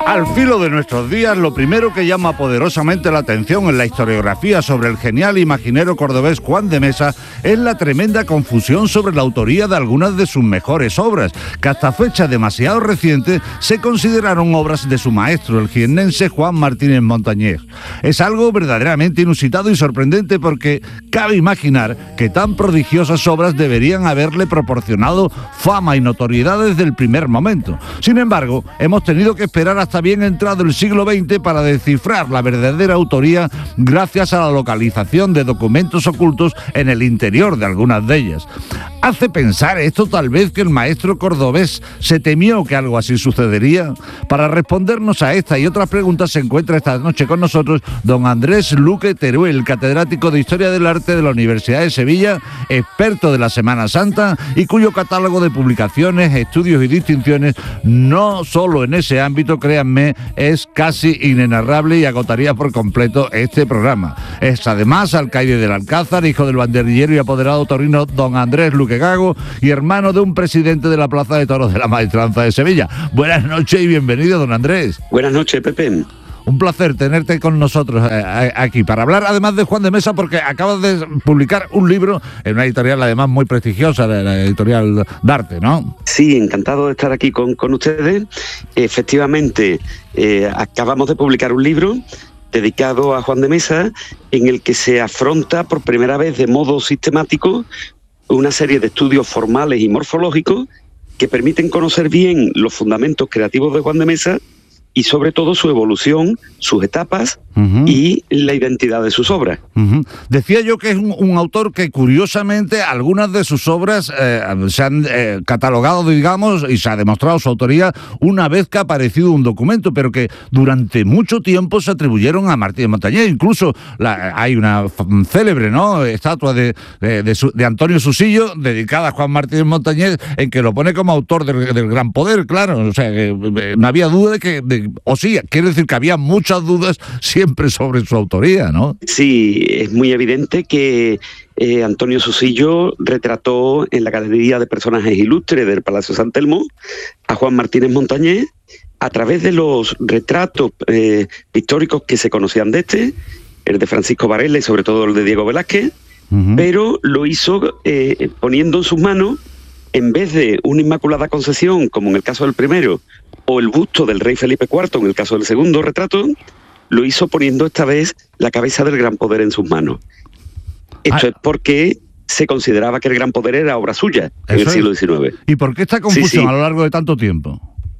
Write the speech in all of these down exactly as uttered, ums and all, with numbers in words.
Al filo de nuestros días, lo primero que llama poderosamente la atención en la historiografía sobre el genial imaginero cordobés Juan de Mesa es la tremenda confusión sobre la autoría de algunas de sus mejores obras, que hasta fecha demasiado reciente se consideraron obras de su maestro, el jiennense Juan Martínez Montañés. Es algo verdaderamente inusitado y sorprendente porque cabe imaginar que tan prodigiosas obras deberían haberle proporcionado fama y notoriedad desde el primer momento. Sin embargo, hemos tenido que esperar hasta bien entrado el siglo veinte para descifrar la verdadera autoría gracias a la localización de documentos ocultos en el interior de algunas de ellas. ¿Hace pensar esto tal vez que el maestro cordobés se temió que algo así sucedería? Para respondernos a esta y otras preguntas se encuentra esta noche con nosotros don Andrés Luque Teruel, catedrático de Historia del Arte de la Universidad de Sevilla, experto de la Semana Santa y cuyo catálogo de publicaciones, estudios y distinciones, no solo en ese ámbito, créanme, es casi inenarrable y agotaría por completo este programa. Es además alcaide del Alcázar, hijo del banderillero y apoderado torino don Andrés Luque Gago y hermano de un presidente de la Plaza de Toros de la Maestranza de Sevilla. Buenas noches y bienvenido, don Andrés. Buenas noches, Pepe. Un placer tenerte con nosotros eh, aquí para hablar además de Juan de Mesa, porque acabas de publicar un libro en una editorial además muy prestigiosa, la editorial Darte, ¿no? Sí, encantado de estar aquí con, con ustedes. Efectivamente, eh, acabamos de publicar un libro dedicado a Juan de Mesa, en el que se afronta por primera vez de modo sistemático una serie de estudios formales y morfológicos que permiten conocer bien los fundamentos creativos de Juan de Mesa y sobre todo su evolución, sus etapas uh-huh. y la identidad de sus obras. Uh-huh. Decía yo que es un, un autor que curiosamente algunas de sus obras eh, se han eh, catalogado, digamos, y se ha demostrado su autoría una vez que ha aparecido un documento, pero que durante mucho tiempo se atribuyeron a Martínez Montañés. Incluso la, hay una célebre, ¿no?, estatua de, de, de, su, de Antonio Susillo dedicada a Juan Martínez Montañés, en que lo pone como autor del, del Gran Poder, claro. O sea, que eh, no había duda de que... De, o sí, quiere decir que había muchas dudas siempre sobre su autoría, ¿no? Sí, es muy evidente que eh, Antonio Susillo retrató en la Galería de Personajes Ilustres del Palacio San Telmo a Juan Martínez Montañés a través de los retratos eh, pictóricos que se conocían de este, el de Francisco Varela y sobre todo el de Diego Velázquez, uh-huh. pero lo hizo eh, poniendo en sus manos, en vez de una Inmaculada Concepción, como en el caso del primero, o el busto del rey Felipe cuarto, en el caso del segundo retrato, lo hizo poniendo esta vez la cabeza del Gran Poder en sus manos. Esto ah. es porque se consideraba que el Gran Poder era obra suya en el siglo diecinueve. ¿Y por qué esta confusión sí, sí. a lo largo de tanto tiempo?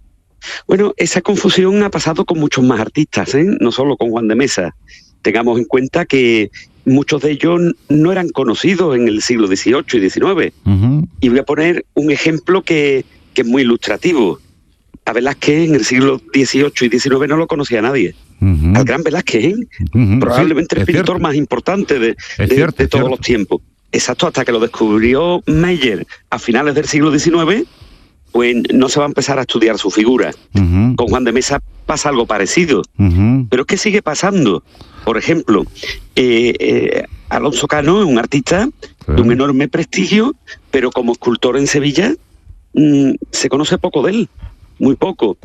Bueno, esa confusión ha pasado con muchos más artistas, ¿eh? No solo con Juan de Mesa. Tengamos en cuenta que muchos de ellos no eran conocidos en el siglo dieciocho y diecinueve. Uh-huh. Y voy a poner un ejemplo que, que es muy ilustrativo. A Velázquez en el siglo dieciocho y diecinueve no lo conocía nadie. Uh-huh. Al gran Velázquez, ¿eh? Uh-huh. Probablemente sí, el pintor cierto. más importante de, de, cierto, de todos los tiempos. Exacto, hasta que lo descubrió Meyer a finales del siglo diecinueve, pues no se va a empezar a estudiar su figura. Uh-huh. Con Juan de Mesa pasa algo parecido. Uh-huh. Pero es que sigue pasando. Por ejemplo, eh, eh, Alonso Cano es un artista uh-huh. de un enorme prestigio, pero como escultor en Sevilla mmm, se conoce poco de él. Muy poco.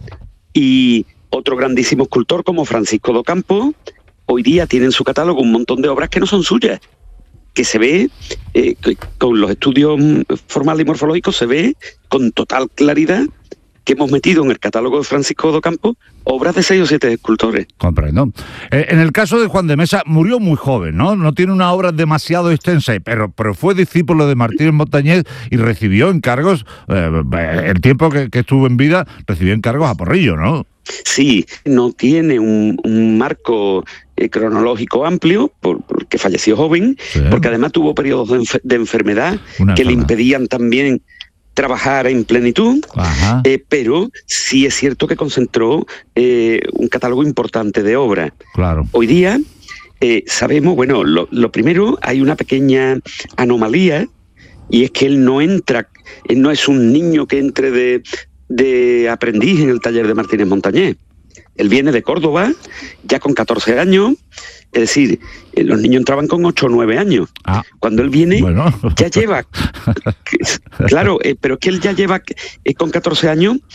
Y otro grandísimo escultor como Francisco d'Ocampo, hoy día tiene en su catálogo un montón de obras que no son suyas, que se ve, eh, que con los estudios formales y morfológicos, se ve con total claridad que hemos metido en el catálogo de Francisco d'Ocampo obras de seis o siete escultores. Comprendo. Eh, en el caso de Juan de Mesa, murió muy joven, ¿no? No tiene una obra demasiado extensa, pero, pero fue discípulo de Martínez Montañés y recibió encargos, eh, el tiempo que, que estuvo en vida, recibió encargos a porrillo, ¿no? Sí, no tiene un, un marco eh, cronológico amplio, por, porque falleció joven, sí. porque además tuvo periodos de, enfer- de enfermedad una que enfermedad. le impedían también trabajar en plenitud, eh, pero sí es cierto que concentró eh, un catálogo importante de obras. Claro. Hoy día eh, sabemos, bueno, lo, lo primero, hay una pequeña anomalía, y es que él no entra, él no es un niño que entre de, de aprendiz en el taller de Martínez Montañés. Él viene de Córdoba, ya con catorce años, es decir, eh, los niños entraban con ocho o nueve años. Ah, Cuando él viene, bueno. ya lleva... claro, eh, pero es que él ya lleva eh, con catorce años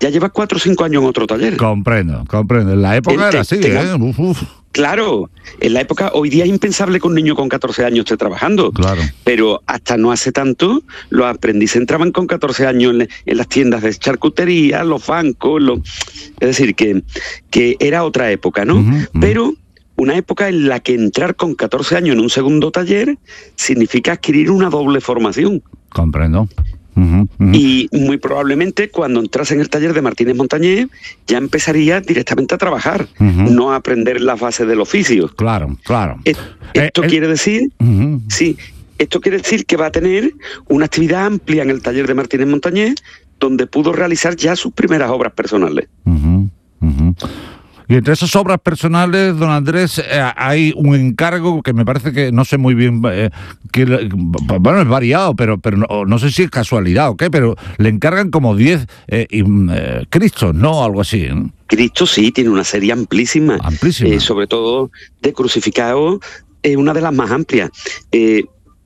ya lleva cuatro o cinco años en otro taller. Comprendo, comprendo. En la época El, era así, te, ¿eh? Uf, uf. Claro, en la época, hoy día es impensable que un niño con catorce años esté trabajando. Claro. Pero hasta no hace tanto, los aprendices entraban con catorce años en, en las tiendas de charcutería, los bancos, los... es decir, que, que era otra época, ¿no? Uh-huh, uh-huh. Pero una época en la que entrar con catorce años en un segundo taller significa adquirir una doble formación. Comprendo. Uh-huh, uh-huh. Y muy probablemente cuando entras en el taller de Martínez Montañés ya empezarías directamente a trabajar, uh-huh. no a aprender las bases del oficio. Claro, claro. Et- esto eh, quiere decir, uh-huh. sí, esto quiere decir que va a tener una actividad amplia en el taller de Martínez Montañés, donde pudo realizar ya sus primeras obras personales. Uh-huh, uh-huh. Y entre esas obras personales, don Andrés, eh, hay un encargo que me parece que no sé muy bien, eh, que bueno, es variado, pero pero no, no sé si es casualidad o qué, pero le encargan como diez eh, eh, Cristos, ¿no? Algo así, ¿eh? Cristo sí, tiene una serie amplísima, amplísima. Eh, sobre todo de crucificados, es eh, una de las más amplias. Eh,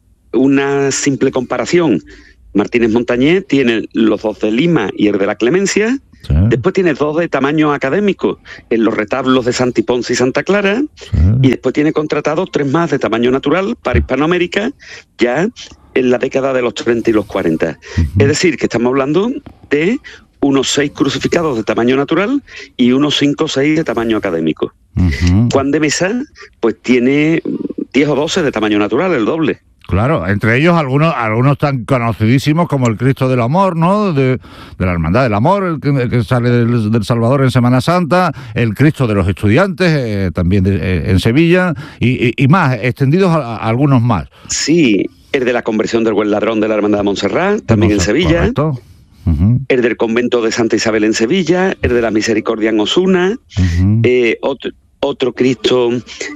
una simple comparación, Martínez Montañés tiene los dos de Lima y el de la Clemencia. Sí. Después tiene dos de tamaño académico en los retablos de Santiponce y Santa Clara, sí. Y después tiene contratados tres más de tamaño natural para Hispanoamérica ya en la década de los treinta y los cuarenta. Uh-huh. Es decir, que estamos hablando de unos seis crucificados de tamaño natural y unos cinco o seis de tamaño académico. Uh-huh. Juan de Mesa pues tiene diez o doce de tamaño natural, el doble. Claro, entre ellos algunos algunos tan conocidísimos como el Cristo del Amor, ¿no? De, de la Hermandad del Amor, el que, el que sale del, del Salvador en Semana Santa, el Cristo de los Estudiantes, eh, también de, eh, en Sevilla, y, y, y más, extendidos a, a algunos más. Sí, el de la conversión del Buen Ladrón de la Hermandad de Montserrat, también en Sevilla. Correcto. Uh-huh. El del convento de Santa Isabel en Sevilla, el de la Misericordia en Osuna, uh-huh. eh, otro, otro Cristo...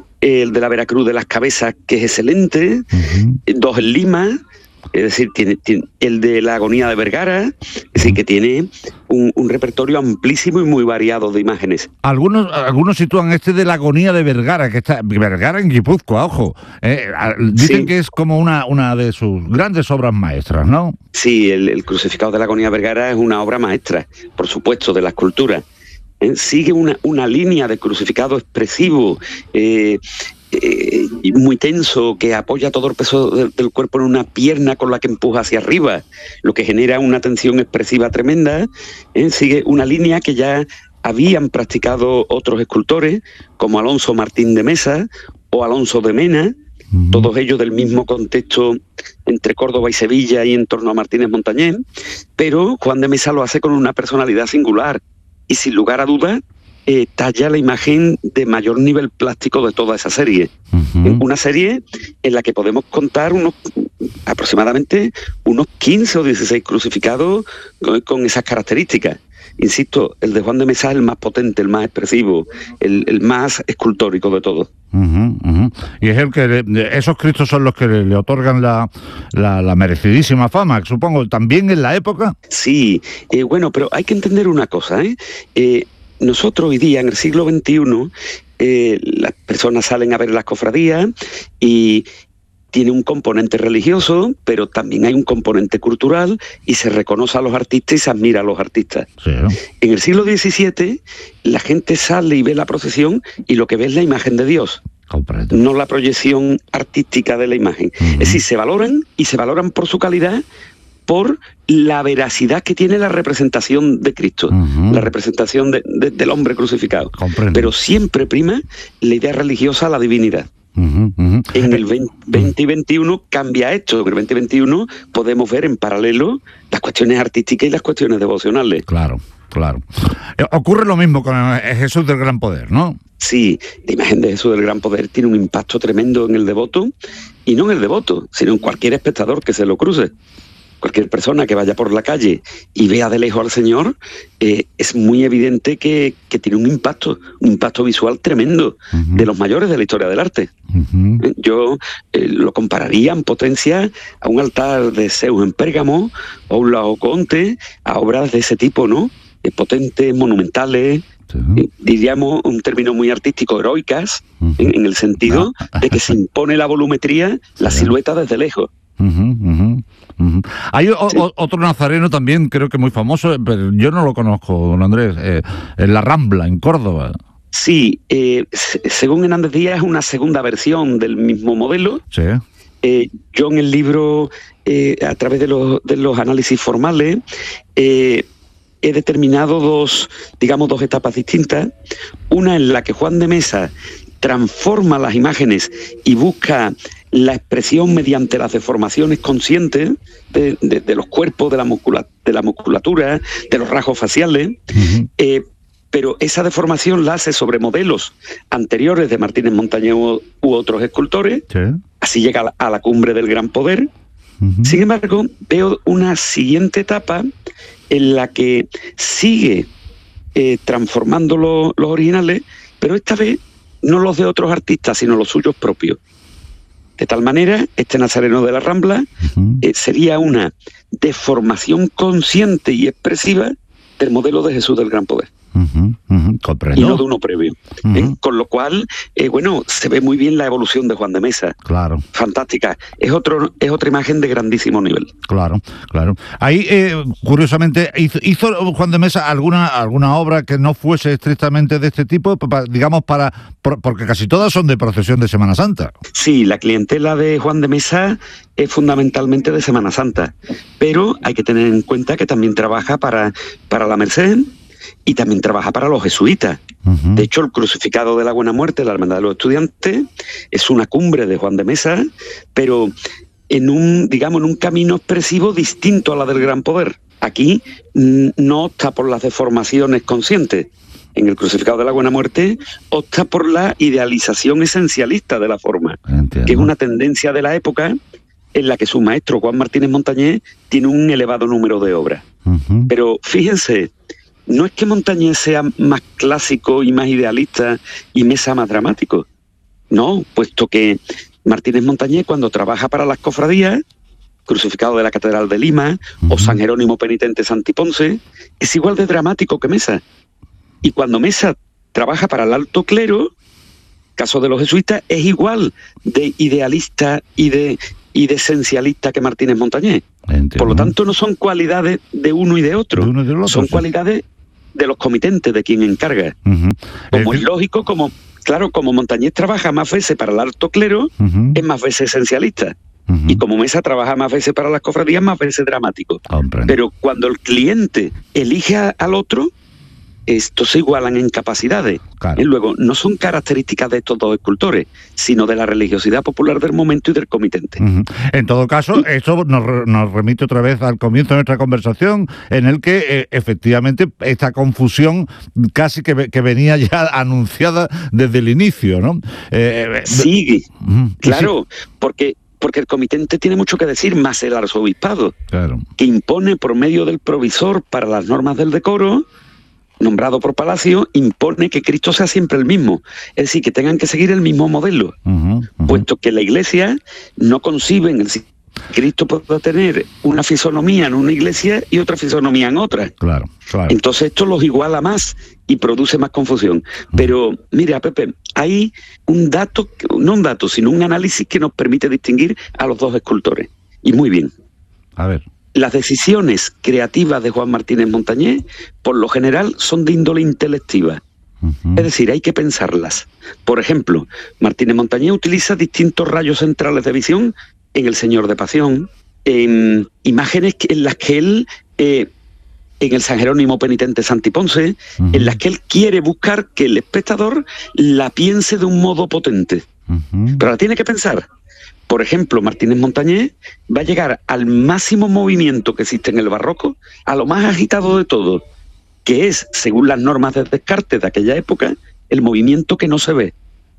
el de la Veracruz de las Cabezas, que es excelente, uh-huh. dos en Lima, es decir, tiene, tiene el de la Agonía de Vergara, es decir, que tiene un, un repertorio amplísimo y muy variado de imágenes. Algunos algunos sitúan este de la Agonía de Vergara, que está Vergara en Guipúzcoa, ojo. Eh, dicen sí. que es como una, una de sus grandes obras maestras, ¿no? Sí, el, el Crucificado de la Agonía de Vergara es una obra maestra, por supuesto, de la escultura. ¿Eh? Sigue una, una línea de crucificado expresivo, eh, eh, muy tenso, que apoya todo el peso de, del cuerpo en una pierna con la que empuja hacia arriba, lo que genera una tensión expresiva tremenda. ¿Eh? Sigue una línea que ya habían practicado otros escultores, como Alonso Martín de Mesa o Alonso de Mena, uh-huh. todos ellos del mismo contexto entre Córdoba y Sevilla y en torno a Martínez Montañés, pero Juan de Mesa lo hace con una personalidad singular. Y sin lugar a dudas, eh, talla la imagen de mayor nivel plástico de toda esa serie. Uh-huh. Una serie en la que podemos contar unos aproximadamente unos quince o dieciséis crucificados con, con esas características. Insisto, el de Juan de Mesa es el más potente, el más expresivo, el, el más escultórico de todos. Uh-huh, uh-huh. Y es el que le, esos Cristos son los que le, le otorgan la, la, la merecidísima fama, supongo, también en la época. Sí, eh, bueno, pero hay que entender una cosa, ¿eh? Eh, nosotros hoy día, en el siglo veintiuno, eh, las personas salen a ver las cofradías y tiene un componente religioso, pero también hay un componente cultural y se reconoce a los artistas y se admira a los artistas. Sí. En el siglo diecisiete, la gente sale y ve la procesión y lo que ve es la imagen de Dios, Comprendo. no la proyección artística de la imagen. Uh-huh. Es decir, se valoran y se valoran por su calidad, por la veracidad que tiene la representación de Cristo, uh-huh. la representación de, de, del hombre crucificado. Comprendo. Pero siempre prima la idea religiosa a la divinidad. Uh-huh, uh-huh. En el veinte veintiuno cambia esto. En el veinte veintiuno podemos ver en paralelo las cuestiones artísticas y las cuestiones devocionales. Claro, claro. Ocurre lo mismo con Jesús del Gran Poder, ¿no? Sí, la imagen de Jesús del Gran Poder tiene un impacto tremendo en el devoto, y no en el devoto, sino en cualquier espectador que se lo cruce. Cualquier persona que vaya por la calle y vea de lejos al Señor, eh, es muy evidente que, que tiene un impacto, un impacto visual tremendo, uh-huh. de los mayores de la historia del arte. Uh-huh. Eh, yo eh, lo compararía en potencia a un altar de Zeus en Pérgamo, o un Laocoonte, a obras de ese tipo, ¿no? Eh, potentes, monumentales, uh-huh. eh, diríamos un término muy artístico, heroicas, uh-huh. en, en el sentido uh-huh. de que se impone la volumetría, la silueta desde lejos. Uh-huh, uh-huh, uh-huh. Hay o, sí. o, otro nazareno también, creo que muy famoso, pero yo no lo conozco, don Andrés, eh, en La Rambla, en Córdoba. Sí, eh, según Hernández Díaz es una segunda versión del mismo modelo. Sí. Eh, yo en el libro, eh, a través de los, de los análisis formales, eh, he determinado dos, digamos, dos etapas distintas. Una en la que Juan de Mesa transforma las imágenes y busca la expresión mediante las deformaciones conscientes de, de, de los cuerpos, de la, muscula, de la musculatura, de los rasgos faciales, uh-huh. eh, pero esa deformación la hace sobre modelos anteriores de Martínez Montañés u, u otros escultores, sí. Así llega a la, a la cumbre del gran poder. Uh-huh. Sin embargo, veo una siguiente etapa en la que sigue eh, transformando lo, los originales, pero esta vez no los de otros artistas, sino los suyos propios. De tal manera, este Nazareno de la Rambla uh-huh. eh, sería una deformación consciente y expresiva del modelo de Jesús del Gran Poder. Uh-huh, uh-huh, comprendo. Y no de uno previo. Uh-huh. ¿eh? Con lo cual, eh, bueno, se ve muy bien la evolución de Juan de Mesa. Claro. Fantástica. Es otro, es otra imagen de grandísimo nivel. Claro, claro. Ahí, eh, curiosamente, hizo, hizo Juan de Mesa alguna, alguna obra que no fuese estrictamente de este tipo, digamos, para por, porque casi todas son de procesión de Semana Santa. Sí, la clientela de Juan de Mesa es fundamentalmente de Semana Santa, pero hay que tener en cuenta que también trabaja para, para la Merced, y también trabaja para los jesuitas. Uh-huh. De hecho, el crucificado de la Buena Muerte, la Hermandad de los Estudiantes, es una cumbre de Juan de Mesa, pero en un, digamos, en un camino expresivo distinto a la del Gran Poder. Aquí no opta por las deformaciones conscientes. En el crucificado de la Buena Muerte opta por la idealización esencialista de la forma, Entiendo. Que es una tendencia de la época en la que su maestro, Juan Martínez Montañés, tiene un elevado número de obras. Uh-huh. Pero fíjense, no es que Montañés sea más clásico y más idealista y Mesa más dramático. No, puesto que Martínez Montañés, cuando trabaja para las cofradías, Crucificado de la Catedral de Lima uh-huh. o San Jerónimo Penitente Santiponce, es igual de dramático que Mesa. Y cuando Mesa trabaja para el alto clero, caso de los jesuitas, es igual de idealista y de, y de esencialista que Martínez Montañés. Entiendo. Por lo tanto, no son cualidades de uno y de otro, de uno y de otro son sí. cualidades de los comitentes, de quien encarga. Uh-huh. Como eh, es lógico, como claro, como Montañés trabaja más veces para el alto clero, uh-huh. es más veces esencialista. Uh-huh. Y como Mesa trabaja más veces para las cofradías, más veces dramático. Comprendo. Pero cuando el cliente elige a, al otro, estos se igualan en capacidades. Claro. Y luego, no son características de estos dos escultores, sino de la religiosidad popular del momento y del comitente. Uh-huh. En todo caso, esto nos, nos remite otra vez al comienzo de nuestra conversación, en el que eh, efectivamente esta confusión casi que, que venía ya anunciada desde el inicio, ¿no? Eh, sí, uh-huh. claro, sí. porque... porque el comitente tiene mucho que decir, más el arzobispado, claro. que impone por medio del provisor para las normas del decoro, nombrado por Palacio, impone que Cristo sea siempre el mismo. Es decir, que tengan que seguir el mismo modelo, uh-huh, uh-huh. puesto que la Iglesia no concibe en el Cristo pueda tener una fisonomía en una iglesia y otra fisonomía en otra. Claro, claro. Entonces esto los iguala más y produce más confusión. Uh-huh. Pero mira, Pepe, hay un dato, no un dato, sino un análisis que nos permite distinguir a los dos escultores. Y muy bien. A ver. Las decisiones creativas de Juan Martínez Montañés, por lo general, son de índole intelectiva. Uh-huh. Es decir, hay que pensarlas. Por ejemplo, Martínez Montañés utiliza distintos rayos centrales de visión en El Señor de Pasión, en imágenes en las que él, eh, en el San Jerónimo Penitente Santiponce, uh-huh. en las que él quiere buscar que el espectador la piense de un modo potente. Uh-huh. Pero la tiene que pensar. Por ejemplo, Martínez Montañés va a llegar al máximo movimiento que existe en el barroco, a lo más agitado de todo, que es, según las normas de Descartes de aquella época, el movimiento que no se ve.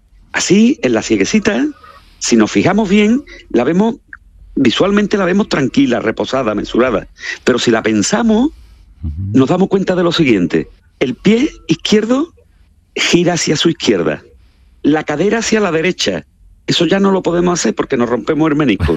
Así, en la Cieguesita, si nos fijamos bien, la vemos, visualmente la vemos tranquila, reposada, mesurada. Pero si la pensamos, uh-huh. nos damos cuenta de lo siguiente. El pie izquierdo gira hacia su izquierda, la cadera hacia la derecha, eso ya no lo podemos hacer porque nos rompemos el menisco.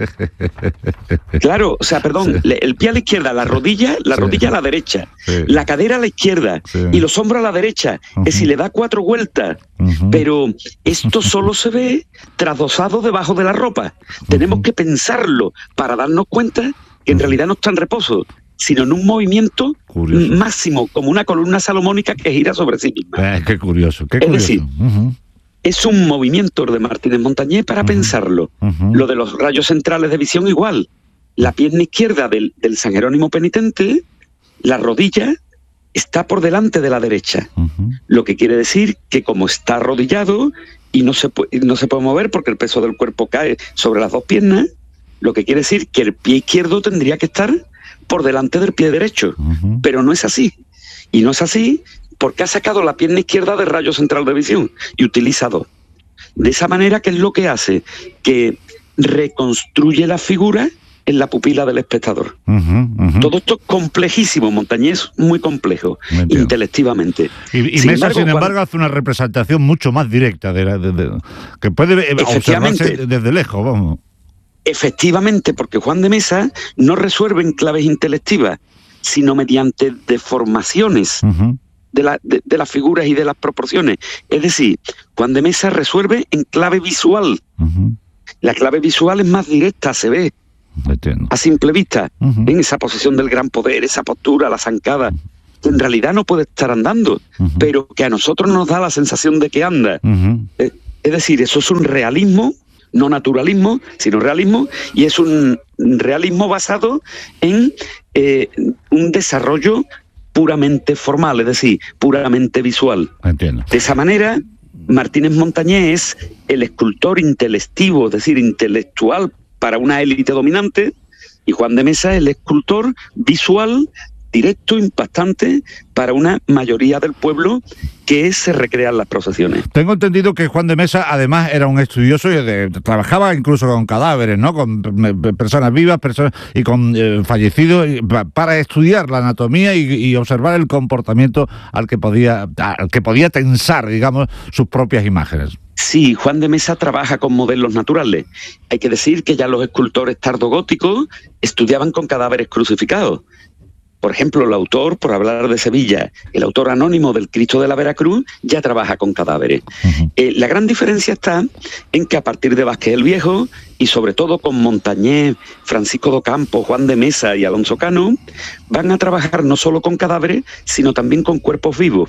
Claro, o sea, perdón, sí. El pie a la izquierda, la rodilla, la sí. rodilla a la derecha, sí. la cadera a la izquierda sí. y los hombros a la derecha. Uh-huh. Es decir, le da cuatro vueltas. Uh-huh. Pero esto solo se ve trasdosado debajo de la ropa. Uh-huh. Tenemos que pensarlo para darnos cuenta que en uh-huh. realidad no está en reposo, sino en un movimiento curioso. Máximo, como una columna salomónica que gira sobre sí misma. Eh, qué curioso, qué curioso. Es decir, uh-huh. es un movimiento de Martínez Montañés para uh-huh. pensarlo. Uh-huh. Lo de los rayos centrales de visión igual. La pierna izquierda del, del San Jerónimo penitente, la rodilla, está por delante de la derecha. Uh-huh. Lo que quiere decir que como está arrodillado y no se, puede, no se puede mover porque el peso del cuerpo cae sobre las dos piernas, lo que quiere decir que el pie izquierdo tendría que estar por delante del pie derecho. Uh-huh. Pero no es así. Y no es así porque ha sacado la pierna izquierda del rayo central de visión y utiliza dos. De esa manera, ¿qué es lo que hace? Que reconstruye la figura en la pupila del espectador. Uh-huh, uh-huh. Todo esto es complejísimo, Montañés muy complejo, intelectivamente. Y, y sin Mesa, embargo, sin embargo, cuando... hace una representación mucho más directa, de, la, de, de, que puede observarse desde lejos, vamos. Efectivamente, porque Juan de Mesa no resuelve en claves intelectivas, sino mediante deformaciones uh-huh. de, la, de, de las figuras y de las proporciones. Es decir, Juan de Mesa resuelve en clave visual. Uh-huh. La clave visual es más directa, se ve. Entiendo. A simple vista, uh-huh. en esa posición del gran poder, esa postura, la zancada, que en realidad no puede estar andando, uh-huh. pero que a nosotros nos da la sensación de que anda. Uh-huh. Eh, es decir, eso es un realismo, no naturalismo, sino realismo, y es un realismo basado en eh, un desarrollo puramente formal, es decir, puramente visual. Entiendo. De esa manera, Martínez Montañés es el escultor intelectivo, es decir, intelectual para una élite dominante, y Juan de Mesa es el escultor visual, directo, impactante, para una mayoría del pueblo que se recrean las procesiones. Tengo entendido que Juan de Mesa además era un estudioso y de, trabajaba incluso con cadáveres, ¿no? Con personas vivas, personas y con eh, fallecidos, para estudiar la anatomía y, y observar el comportamiento al que podía, al que podía tensar, digamos, sus propias imágenes. Sí, Juan de Mesa trabaja con modelos naturales. Hay que decir que ya los escultores tardogóticos estudiaban con cadáveres crucificados. Por ejemplo, el autor, por hablar de Sevilla, el autor anónimo del Cristo de la Veracruz, ya trabaja con cadáveres. Uh-huh. Eh, la gran diferencia está en que a partir de Vázquez el Viejo, y sobre todo con Montañés, Francisco d'Ocampo, Juan de Mesa y Alonso Cano, van a trabajar no solo con cadáveres, sino también con cuerpos vivos.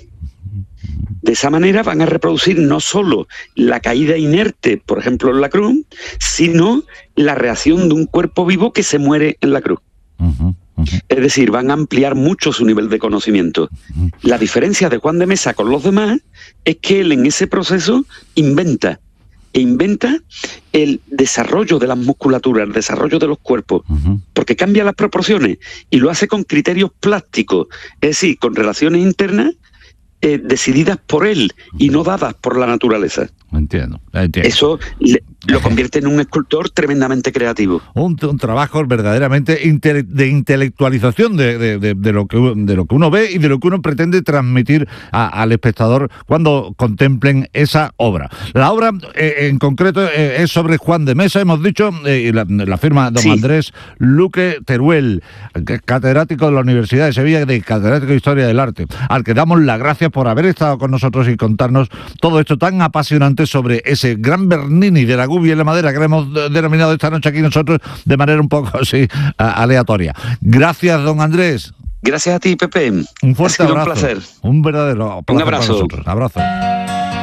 De esa manera van a reproducir no solo la caída inerte, por ejemplo, en la cruz, sino la reacción de un cuerpo vivo que se muere en la cruz. Uh-huh. Uh-huh. Es decir, van a ampliar mucho su nivel de conocimiento. Uh-huh. La diferencia de Juan de Mesa con los demás es que él en ese proceso inventa, e inventa el desarrollo de las musculaturas, el desarrollo de los cuerpos, uh-huh. porque cambia las proporciones y lo hace con criterios plásticos, es decir, con relaciones internas eh, decididas por él y no dadas por la naturaleza. Entiendo, entiendo. Eso le, lo convierte en un escultor tremendamente creativo. Un, un trabajo verdaderamente intele, de intelectualización de, de, de, de, lo que, de lo que uno ve y de lo que uno pretende transmitir a, al espectador cuando contemplen esa obra. La obra eh, en concreto eh, es sobre Juan de Mesa, hemos dicho, eh, y la, la firma don sí. Andrés Luque Teruel, catedrático de la Universidad de Sevilla, de catedrático de Historia del Arte, al que damos las gracias por haber estado con nosotros y contarnos todo esto tan apasionante sobre ese gran Bernini de la gubia y la madera que le hemos denominado esta noche aquí nosotros de manera un poco así aleatoria. Gracias, don Andrés. Gracias a ti, Pepe. Un fuerte abrazo. Un placer. Un verdadero placer. Un abrazo. Para nosotros. Abrazo.